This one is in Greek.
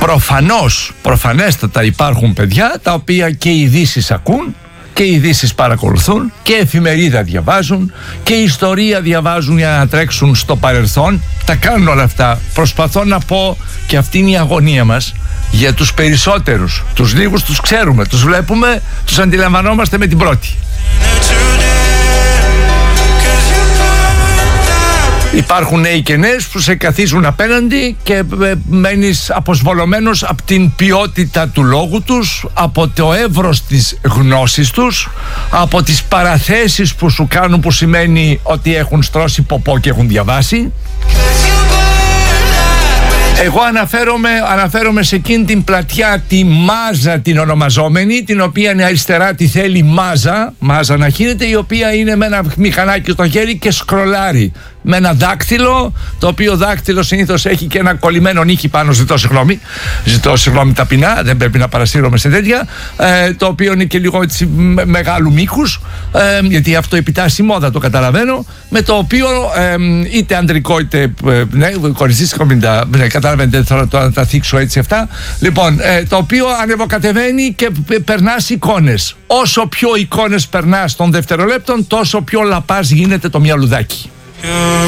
προφανέστατα υπάρχουν παιδιά τα οποία και ειδήσεις ακούν και ειδήσεις παρακολουθούν και εφημερίδα διαβάζουν και ιστορία διαβάζουν για να τρέξουν στο παρελθόν. Τα κάνουν όλα αυτά. Προσπαθώ να πω, και αυτή είναι η αγωνία μας, για τους περισσότερους. Τους λίγους τους ξέρουμε, τους βλέπουμε, τους αντιλαμβανόμαστε με την πρώτη. Υπάρχουν νέοι και νέες που σε καθίζουν απέναντι και μένεις αποσβολωμένος από την ποιότητα του λόγου τους, από το εύρος της γνώσης τους, από τις παραθέσεις που σου κάνουν, που σημαίνει ότι έχουν στρώσει ποπό και έχουν διαβάσει. Εγώ αναφέρομαι σε εκείνη την πλατιά, τη μάζα την ονομαζόμενη, την οποία είναι αριστερά, τη θέλει μάζα να χύνεται, η οποία είναι με ένα μηχανάκι στο χέρι και σκρολάρει με ένα δάκτυλο, το οποίο δάκτυλο συνήθως έχει και ένα κολλημένο νύχι πάνω. Ζητώ συγγνώμη ταπεινά, δεν πρέπει να παρασύρωμαι σε τέτοια, το οποίο είναι και λίγο έτσι μεγάλου μήκους, γιατί αυτό επιτάσσει μόδα, το καταλαβαίνω, με το οποίο είτε ανδρικό είτε κοριστίστικο, καταλαβαίνετε, θέλω να τα θίξω έτσι αυτά. Λοιπόν, το οποίο ανεβοκατεβαίνει και περνάς εικόνες. Όσο πιο εικόνες περνάς των δευτερολέπτων, τόσο πιο λαπάς γίνεται το μυαλουδάκι.